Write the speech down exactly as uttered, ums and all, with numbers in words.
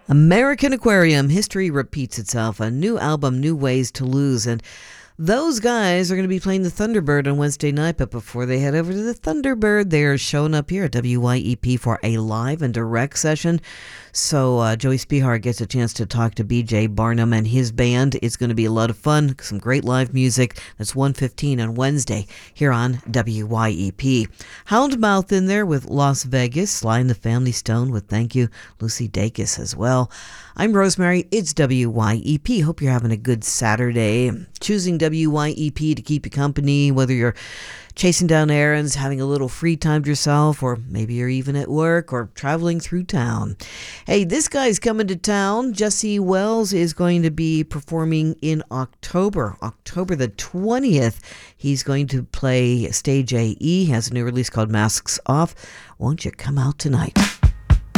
American Aquarium, history repeats itself. A new album, new ways to lose. And those guys are going to be playing the Thunderbird on Wednesday night, but before they head over to the Thunderbird, they're showing up here at W Y E P for a live and direct session. So uh, Joey Spihar gets a chance to talk to B J Barnum and his band. It's going to be a lot of fun, some great live music. That's one fifteen on Wednesday here on W Y E P. Houndmouth in there with Las Vegas, Sly and the Family Stone with Thank You, Lucy Dacus as well. I'm Rosemary. It's W Y E P. Hope you're having a good Saturday. Choosing W Y E P to keep you company, whether you're chasing down errands, having a little free time to yourself, or maybe you're even at work or traveling through town. Hey, this guy's coming to town. Jesse Wells is going to be performing in October, October the twentieth. He's going to play Stage A E. He has a new release called Masks Off. Won't you come out tonight?